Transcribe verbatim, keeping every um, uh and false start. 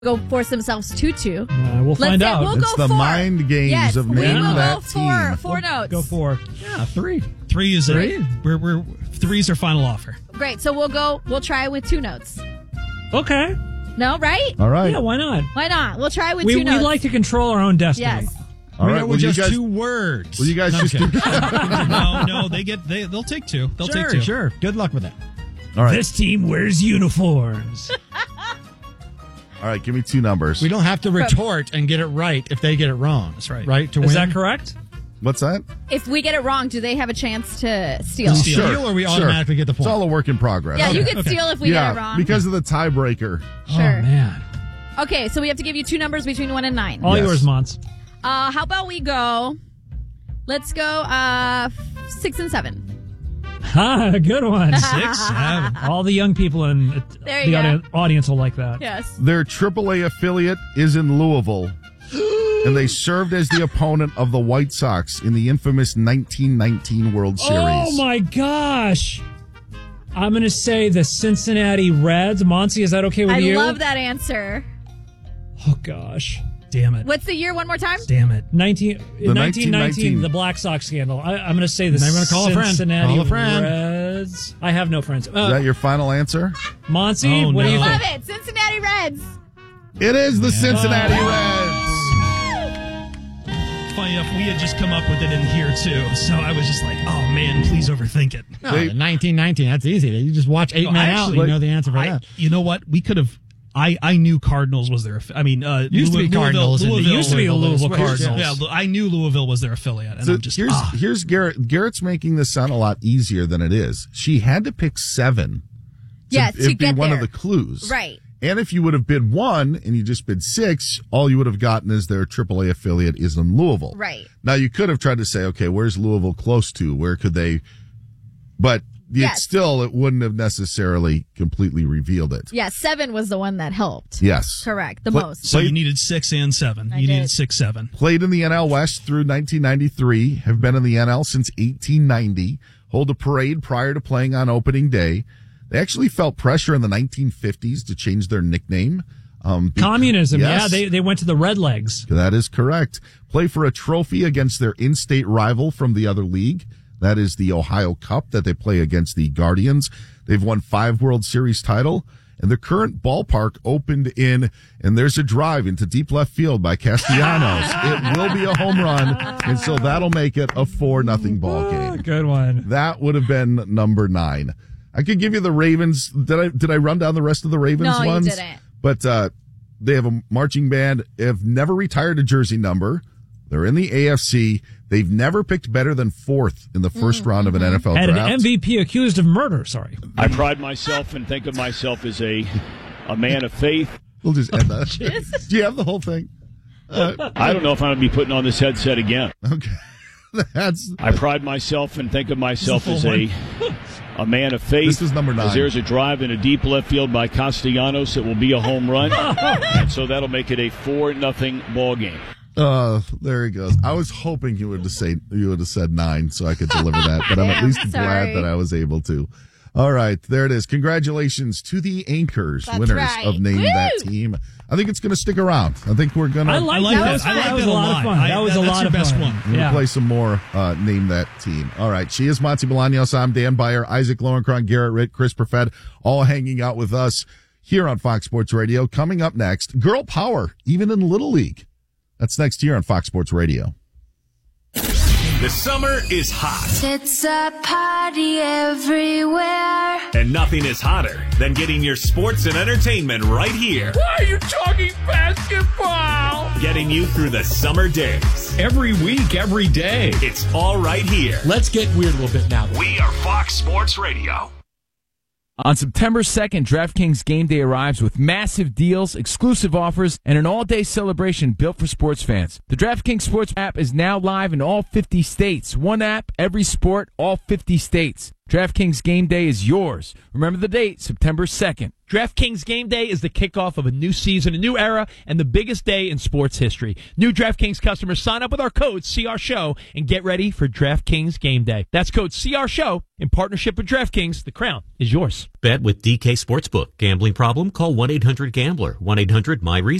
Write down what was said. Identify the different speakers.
Speaker 1: go force themselves to two.
Speaker 2: Uh, we'll
Speaker 1: Let's
Speaker 2: find
Speaker 1: say,
Speaker 2: out.
Speaker 1: We'll
Speaker 3: it's
Speaker 1: go
Speaker 3: the
Speaker 1: four.
Speaker 3: mind games
Speaker 1: yes,
Speaker 3: of
Speaker 1: we
Speaker 3: name
Speaker 1: will
Speaker 3: that
Speaker 1: go four.
Speaker 3: team.
Speaker 1: Four notes.
Speaker 2: Go four.
Speaker 4: Yeah, three.
Speaker 5: Three is
Speaker 4: Three?
Speaker 5: it. We're, we're, three's our final offer.
Speaker 1: Great. So we'll go. We'll try with two notes.
Speaker 2: Okay.
Speaker 1: No, right?
Speaker 3: All right.
Speaker 2: Yeah, why not?
Speaker 1: Why not? We'll try with
Speaker 2: We,
Speaker 1: two
Speaker 2: we
Speaker 1: notes.
Speaker 2: like to control our own destiny.
Speaker 1: Yes.
Speaker 3: All
Speaker 4: we
Speaker 3: right.
Speaker 4: know
Speaker 3: Will
Speaker 4: we're
Speaker 3: you
Speaker 4: just
Speaker 3: guys,
Speaker 4: two words.
Speaker 3: will you guys
Speaker 4: No,
Speaker 3: just
Speaker 4: I'm
Speaker 3: do?
Speaker 4: kidding.
Speaker 5: no, no, they get they they'll take two. They'll
Speaker 4: sure,
Speaker 5: take two.
Speaker 4: sure. Good luck with that.
Speaker 3: All right.
Speaker 2: This team wears uniforms.
Speaker 3: All right. Give me two numbers.
Speaker 4: We don't have to retort and get it right if they get it wrong.
Speaker 5: That's right.
Speaker 4: Right? To
Speaker 2: Is
Speaker 4: win?
Speaker 2: that correct?
Speaker 3: What's that?
Speaker 1: If we get it wrong, do they have a chance to steal?
Speaker 4: Steal. Steal or we automatically get the point?
Speaker 3: It's all a work in progress.
Speaker 1: Yeah, you
Speaker 5: Okay,
Speaker 1: can
Speaker 5: okay.
Speaker 1: steal if we
Speaker 3: yeah,
Speaker 1: get it wrong.
Speaker 3: because of the tiebreaker.
Speaker 1: Sure.
Speaker 2: Oh, man.
Speaker 1: Okay, so we have to give you two numbers between one and nine.
Speaker 2: All
Speaker 3: Yes.
Speaker 2: yours, Mons.
Speaker 1: Uh, how about we go? Let's go uh, f- six and seven.
Speaker 2: Ha, good one.
Speaker 5: Six, seven.
Speaker 2: All the young people in uh,
Speaker 1: There
Speaker 2: the
Speaker 1: you go.
Speaker 2: audi- audience will like that.
Speaker 1: Yes.
Speaker 3: Their triple A affiliate is in Louisville, and they served as the opponent of the White Sox in the infamous nineteen nineteen World Series.
Speaker 2: Oh, my gosh. I'm going to say the Cincinnati Reds. Monty, is that okay with
Speaker 1: I
Speaker 2: you?
Speaker 1: love that answer.
Speaker 2: Oh, gosh.
Speaker 5: Damn it.
Speaker 1: What's the year one more time?
Speaker 5: Damn it.
Speaker 2: nineteen,
Speaker 3: The
Speaker 2: nineteen nineteen,
Speaker 3: nineteen nineteen
Speaker 2: the Black Sox scandal. I, I'm going to say the
Speaker 4: Now you're gonna call a friend.
Speaker 2: Cincinnati
Speaker 4: Call a friend.
Speaker 2: Reds. I have no friends.
Speaker 3: Is
Speaker 2: Uh,
Speaker 3: that your final answer?
Speaker 2: Monty,
Speaker 5: Oh,
Speaker 2: what do
Speaker 5: no.
Speaker 2: you
Speaker 1: Love
Speaker 2: think?
Speaker 1: it. Cincinnati Reds.
Speaker 3: It is the Cincinnati
Speaker 2: Oh.
Speaker 3: Reds.
Speaker 5: Funny enough, we had just come up with it in here too, so I was just like, "Oh man, please overthink it."
Speaker 4: No,
Speaker 3: They-
Speaker 4: the nineteen nineteen, that's easy. You just watch Eight
Speaker 5: No,
Speaker 4: Men
Speaker 5: I
Speaker 4: Out and
Speaker 5: actually-
Speaker 4: you know the answer for
Speaker 5: I,
Speaker 4: that.
Speaker 5: You know what? We could have. I, I knew Cardinals was their. affi- I mean, uh,
Speaker 4: Used to be
Speaker 5: Louisville-
Speaker 4: Cardinals and it
Speaker 5: Louisville,
Speaker 2: used to be a Louisville
Speaker 5: Louisville
Speaker 2: Cardinals.
Speaker 5: Yeah, Lou- I knew Louisville was their affiliate, and
Speaker 3: So
Speaker 5: I'm just
Speaker 3: here's
Speaker 5: ah.
Speaker 3: here's Garrett. Garrett's making this sound a lot easier than it is. She had to pick seven.
Speaker 1: Yes, to
Speaker 3: it'd be
Speaker 1: get
Speaker 3: one
Speaker 1: there.
Speaker 3: of the clues,
Speaker 1: Right.
Speaker 3: And if you would have bid one and you just bid six, all you would have gotten is their triple A affiliate is in Louisville.
Speaker 1: Right.
Speaker 3: Now you could have tried to say, okay, where's Louisville close to? Where could they? But it
Speaker 1: Yes.
Speaker 3: still, it wouldn't have necessarily completely revealed it.
Speaker 1: Yeah, seven was the one that helped.
Speaker 3: Yes.
Speaker 1: Correct. The
Speaker 3: Pla-
Speaker 1: most.
Speaker 5: So you
Speaker 3: played-
Speaker 5: needed six and seven.
Speaker 1: I
Speaker 5: you
Speaker 1: did.
Speaker 5: needed six, seven.
Speaker 3: Played in the N L West through nineteen ninety-three, have been in the N L since eighteen ninety, hold a parade prior to playing on opening day. They actually felt pressure in the nineteen fifties to change their nickname. Um, be-
Speaker 2: Communism.
Speaker 3: Yes.
Speaker 2: Yeah, they, they went to the Red Legs.
Speaker 3: That is correct. Play for a trophy against their in-state rival from the other league. That is the Ohio Cup that they play against the Guardians. They've won five World Series title, and their current ballpark opened in, and there's a drive into deep left field by Castellanos. It will be a home run, and so that'll make it a four nothing ball
Speaker 2: Oh,
Speaker 3: game.
Speaker 2: good one.
Speaker 3: That would have been number nine. I could give you the Ravens. Did I did I run down the rest of the Ravens
Speaker 1: No, you
Speaker 3: ones?
Speaker 1: didn't.
Speaker 3: But uh, they have a marching band. Have never retired a jersey number. They're in the A F C. They've never picked better than fourth in the first round of an N F L
Speaker 2: Had an
Speaker 3: draft.
Speaker 2: M V P accused of murder. Sorry.
Speaker 6: I pride myself and think of myself as a a man of faith.
Speaker 3: We'll just end that. Do you have the whole thing? Uh,
Speaker 6: I don't know if I'm going to be putting on this headset again.
Speaker 3: okay. That's
Speaker 6: I pride myself and think of myself
Speaker 5: This
Speaker 6: as
Speaker 5: is the
Speaker 6: a a man of faith.
Speaker 3: This is number nine.
Speaker 6: As there's a drive in a deep left field by Castellanos, it will be a home run, and so that'll make it a four nothing ball game.
Speaker 3: uh there he goes. I was hoping you would have say you would have said nine so I could deliver that, but I'm at
Speaker 1: Damn,
Speaker 3: least glad
Speaker 1: sorry.
Speaker 3: that I was able to. All right, there it is. Congratulations to the Anchors,
Speaker 1: That's
Speaker 3: winners
Speaker 1: right.
Speaker 3: of Name
Speaker 1: Woo!
Speaker 3: That Team. I think it's going to stick around. I think we're going to
Speaker 2: I like,
Speaker 5: I like
Speaker 2: that.
Speaker 5: that.
Speaker 2: Was
Speaker 5: I like
Speaker 2: that was
Speaker 5: that
Speaker 2: a
Speaker 5: a
Speaker 2: lot
Speaker 5: lot.
Speaker 2: of fun.
Speaker 5: I-
Speaker 2: that was
Speaker 5: that-
Speaker 2: a
Speaker 5: that's
Speaker 2: lot
Speaker 5: your
Speaker 2: of
Speaker 5: best
Speaker 2: fun.
Speaker 5: one.
Speaker 3: We're
Speaker 2: Yeah.
Speaker 3: going to play some more uh, Name That Team. All right. She is Monty Bolaños. I'm Dan Beyer, Isaac Lowenkron, Garrett Ritt, Chris Perfett, all hanging out with us here on Fox Sports Radio. Coming up next, girl power, even in Little League. That's next here on Fox Sports Radio.
Speaker 7: The summer is hot,
Speaker 8: It's a party everywhere.
Speaker 7: and nothing is hotter than getting your sports and entertainment right here.
Speaker 9: Why are you talking basketball?
Speaker 7: Getting you through the summer days.
Speaker 9: Every week, every day.
Speaker 7: It's all right here.
Speaker 4: Let's get weird a little bit now.
Speaker 7: We are Fox Sports Radio.
Speaker 10: On September second, DraftKings Game Day arrives with massive deals, exclusive offers, and an all-day celebration built for sports fans. The DraftKings Sports app is now live in all fifty states. One app, every sport, all fifty states. DraftKings Game Day is yours. Remember the date, September second.
Speaker 11: DraftKings Game Day is the kickoff of a new season, a new era, and the biggest day in sports history. New DraftKings customers sign up with our code C R Show and get ready for DraftKings Game Day. That's code C R Show in partnership with DraftKings. The crown is yours.
Speaker 12: Bet with D K Sportsbook. Gambling problem? Call one eight hundred gambler. one eight hundred my reason